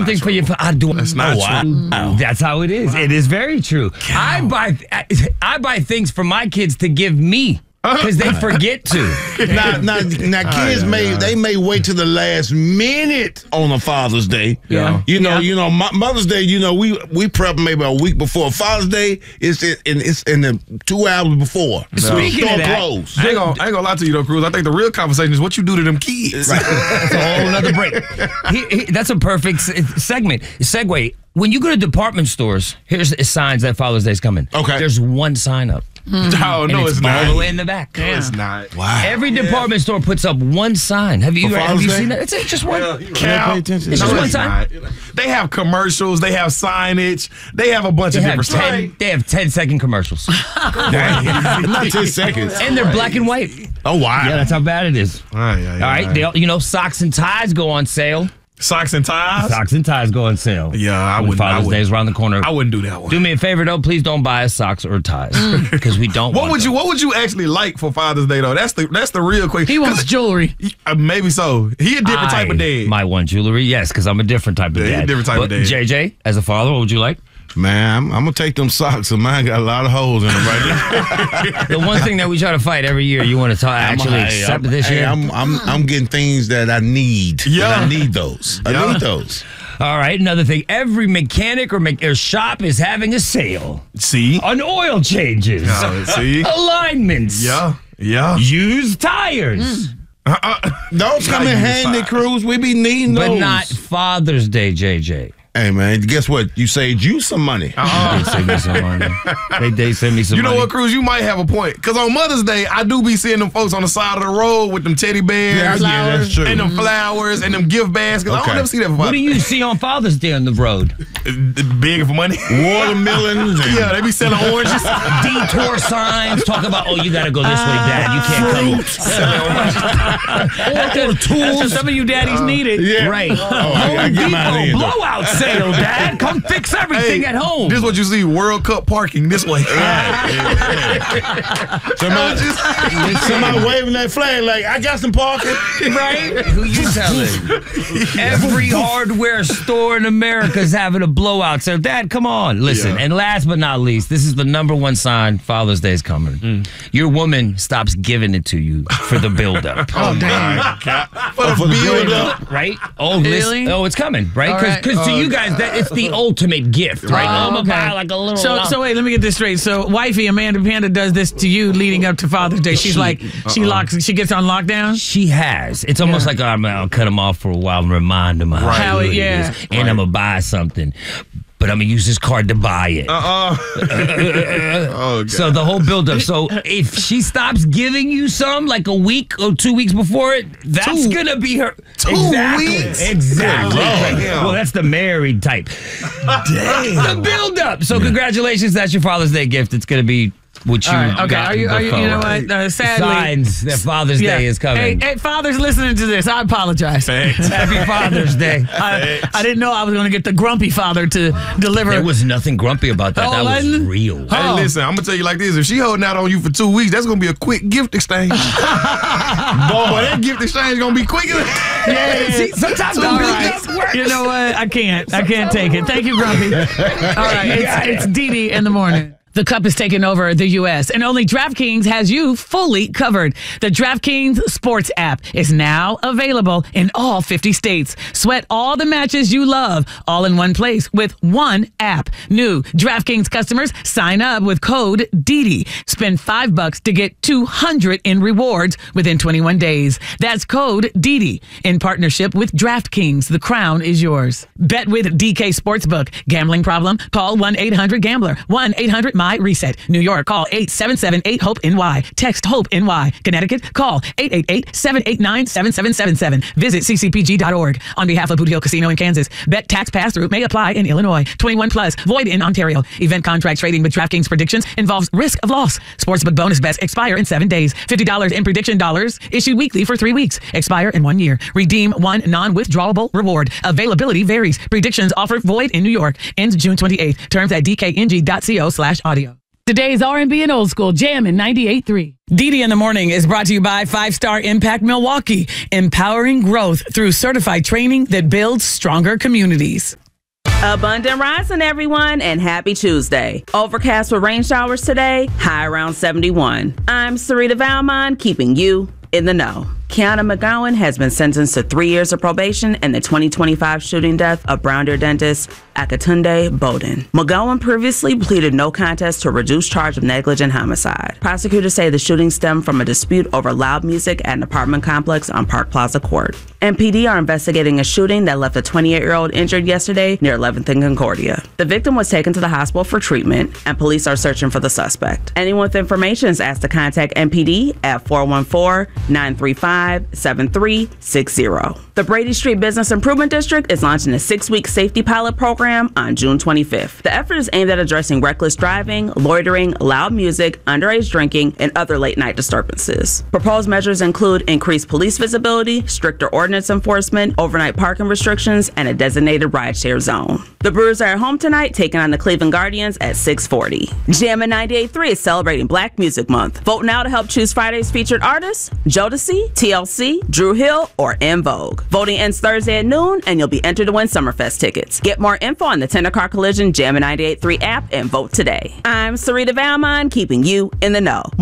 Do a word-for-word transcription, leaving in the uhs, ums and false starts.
something for you. I do. That's not oh, true. Wow. That's how it is. Wow. It is very true. Cow. I buy I buy things for my kids to give me. Because they forget to. now, now, now kids oh, yeah, may yeah. they may wait to the last minute on a Father's Day. Yeah, you know, yeah. you know, Mother's Day. You know, we we prep maybe a week before. Father's Day is in it's in the two hours before. No. Speaking Store of that, closed. I ain't, gonna, I ain't gonna lie to you though, Cruz. I think the real conversation is what you do to them kids. Right. That's a whole nother break. He, he, that's a perfect segment. Segue. When you go to department stores, here's the signs that Father's Day is coming. Okay. There's one sign up. Mm. Oh, no, and it's, it's not. all the way in the back. No, it's not. Wow. Every yeah. department store puts up one sign. Have you, have you seen that? It's just one. Yeah, Can I pay attention? It's no, just one it's sign. Not. They have commercials. They have signage. They have a bunch they of have different ten, stuff. They have ten second commercials. Not ten seconds. And they're black and white. Oh, wow. Yeah, that's how bad it is. All right, yeah, all right. They, you know, socks and ties go on sale. Socks and ties? Socks and ties go on sale. Yeah, I wouldn't. Father's Day is around the corner. I wouldn't do that one. Do me a favor, though. Please don't buy us socks or ties. Because we don't What want would them. you What would you actually like for Father's Day, though? That's the that's the real question. He wants jewelry. Uh, maybe so. He a different I type of dad. might want jewelry, yes, because I'm a different type of Yeah, dad. a different type but of dad. J J, as a father, what would you like? Man, I'm, I'm going to take them socks, and mine got a lot of holes in them right now. The one thing that we try to fight every year, you want to talk, actually I'm, accept I'm, this hey, year? I'm, I'm, I'm getting things that I need. Yeah. I need those. I Yeah. need those. All right, another thing. Every mechanic or, me- or shop is having a sale See? on oil changes, Oh, see? alignments, Yeah. Yeah. used tires. Mm. Uh-uh. Those come Not in use handy, socks. Cruz. We be needing But those. not Father's Day, J J. Hey, man, guess what? You saved you some money. Uh-uh. They send me some money. They, they send me some You know money. what, Cruz? You might have a point. Because on Mother's Day, I do be seeing them folks on the side of the road with them teddy bears. Yeah, yeah, that's true. And them flowers and them gift baskets. I Okay. don't ever see that for What do you see on Father's Day on the road? Begging for money. Watermelons. and- Yeah, they be selling oranges. Detour signs. Talk about, oh, you got to go this way, Dad. You can't come. Or, or tools. Some of you daddies need it. Yeah. Right. Oh, I gotta get mine Home in, Depot though. blowout sale, Dad. Come fix everything Hey, at home. This is what you see, World Cup parking this way. Somebody, somebody waving that flag like, I got some parking. Right? Who you telling? Every hardware store in America is having a blowout sale. Dad, come on. Listen, Yeah. and last but not least, this is the number one sign Father's Day is coming. Mm. Your woman stops giving it to you for the buildup. Oh, damn. For the for the build build-up. up. Right? Oh, Really? listen, oh, it's coming, right? All Because right. to you guys, that it's the ultimate gift, right? Oh, I'm gonna okay. buy like a little. So, so wait, let me get this straight. So, wifey Amanda Panda does this to you leading up to Father's Day. She's She- like, she locks, she gets on lockdown. She has. It's almost Yeah. like I'm, I'll cut him off for a while and remind him how, How it- good yeah. it is, and I'm gonna buy something. But I'm gonna use this card to buy it. Uh-uh. Oh, God. So the whole buildup. So if she stops giving you some, like a week or two weeks before it, that's Two- gonna be her. two exactly. weeks? Exactly. Good Lord. Well, that's the married type. Damn. The buildup. So congratulations. That's your Father's Day gift. It's gonna be what you All right, okay. got Are you, are you, before. you know what? Uh, sadly, Signs that Father's yeah. Day is coming. Hey, hey, fathers listening to this, I apologize. Thanks. Happy Father's Day. I, I didn't know I was going to get the grumpy father to deliver. There was nothing grumpy about that. Oh, that was wasn't? real. Hey, Oh. listen, I'm gonna tell you like this: if she holding out on you for two weeks, that's gonna be a quick gift exchange. Boy, that gift exchange gonna be quicker. Yeah, see, sometimes Two the weeks. buildup works. You know what? I can't. I can't take it. Thank you, Grumpy. All right, it's, it's Dee Dee in the morning. The Cup is taking over the U S, and only DraftKings has you fully covered. The DraftKings Sports app is now available in all fifty states. Sweat all the matches you love, all in one place with one app. New DraftKings customers sign up with code D D. Spend five bucks to get two hundred in rewards within twenty-one days. That's code D D in partnership with DraftKings. The crown is yours. Bet with D K Sportsbook. Gambling problem? Call one eight hundred gambler. one eight hundred my reset. New York, call eight seven seven eight hope N Y. Text HOPE N Y. Connecticut, call eight eight eight seven eight nine seven seven seven seven. Visit c c p g dot org. On behalf of Boot Hill Casino in Kansas, bet tax pass-through may apply in Illinois. twenty-one plus, void in Ontario. Event contract trading with DraftKings predictions involves risk of loss. Sportsbook bonus bets expire in seven days. fifty dollars in prediction dollars issued weekly for three weeks. Expire in one year. Redeem one non-withdrawable reward. Availability varies. Predictions offer void in New York. Ends June twenty-eighth. Terms at d k n g dot co slash audio. Today's R and B and old school jam in ninety-eight point three. Didi in the Morning is brought to you by Five Star Impact Milwaukee, empowering growth through certified training that builds stronger communities. Abundant rising, everyone, and happy Tuesday. Overcast with rain showers today, high around seventy-one. I'm Sarita Valmont, keeping you in the know. Kiana McGowan has been sentenced to three years of probation in the twenty twenty-five shooting death of Brown Deer dentist Akatunde Bowden. McGowan previously pleaded no contest to a reduced charge of negligent homicide. Prosecutors say the shooting stemmed from a dispute over loud music at an apartment complex on Park Plaza Court. M P D are investigating a shooting that left a twenty-eight-year-old injured yesterday near eleventh and Concordia. The victim was taken to the hospital for treatment, and police are searching for the suspect. Anyone with information is asked to contact M P D at four one four, nine three five, seven three six zero. The Brady Street Business Improvement District is launching a six-week safety pilot program on June twenty-fifth. The effort is aimed at addressing reckless driving, loitering, loud music, underage drinking, and other late-night disturbances. Proposed measures include increased police visibility, stricter ordinance enforcement, overnight parking restrictions, and a designated rideshare zone. The Brewers are at home tonight, taking on the Cleveland Guardians at six forty. Jammin' ninety-eight point three is celebrating Black Music Month. Vote now to help choose Friday's featured artists, Jodeci, T L C, Drew Hill, or En Vogue. Voting ends Thursday at noon, and you'll be entered to win Summerfest tickets. Get more info on the Tender Car Collision Jammin' ninety-eight point three app and vote today. I'm Sarita Valmont, keeping you in the know.